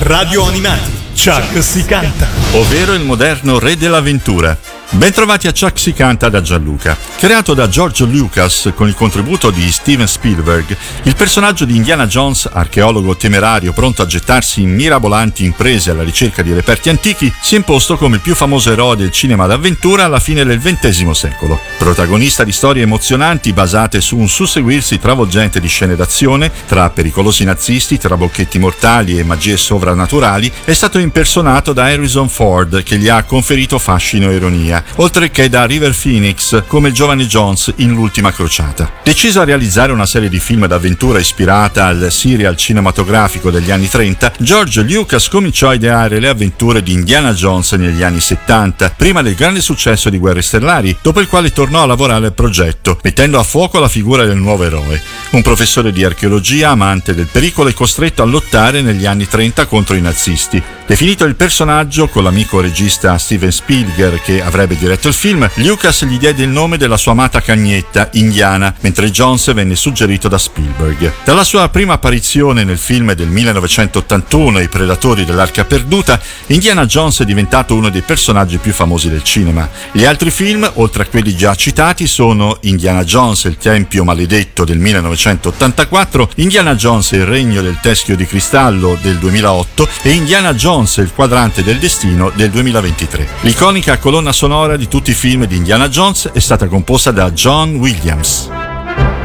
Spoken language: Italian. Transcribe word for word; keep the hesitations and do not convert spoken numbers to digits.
Radio Animati, Chuck si canta. Ovvero il moderno re dell'avventura. Bentrovati a Chuck si canta da Gianluca. Creato da George Lucas con il contributo di Steven Spielberg, il personaggio di Indiana Jones, archeologo temerario pronto a gettarsi in mirabolanti imprese alla ricerca di reperti antichi, si è imposto come il più famoso eroe del cinema d'avventura alla fine del ventesimo secolo. Protagonista di storie emozionanti basate su un susseguirsi travolgente di scene d'azione, tra pericolosi nazisti, trabocchetti mortali e magie sovrannaturali, è stato impersonato da Harrison Ford, che gli ha conferito fascino e ironia, oltre che da River Phoenix come il giovane Jones in L'ultima crociata. Deciso a realizzare una serie di film d'avventura ispirata al serial cinematografico degli anni trenta, George Lucas cominciò a ideare le avventure di Indiana Jones negli anni settanta, prima del grande successo di Guerre Stellari, dopo il quale tornò a lavorare al progetto, mettendo a fuoco la figura del nuovo eroe, un professore di archeologia amante del pericolo e costretto a lottare negli anni trenta contro i nazisti. Definito il personaggio con l'amico regista Steven Spielberg, che avrebbe diretto il film, Lucas gli diede il nome della sua amata cagnetta, Indiana, mentre Jones venne suggerito da Spielberg. Dalla sua prima apparizione nel film del millenovecentottantuno, I Predatori dell'Arca Perduta, Indiana Jones è diventato uno dei personaggi più famosi del cinema. Gli altri film, oltre a quelli già citati, sono Indiana Jones e il Tempio Maledetto del millenovecentottantaquattro, Indiana Jones e il Regno del Teschio di Cristallo del duemilaotto e Indiana Jones e il Quadrante del Destino del duemilaventitré. L'iconica colonna sonora di tutti i film di Indiana Jones è stata composta da John Williams.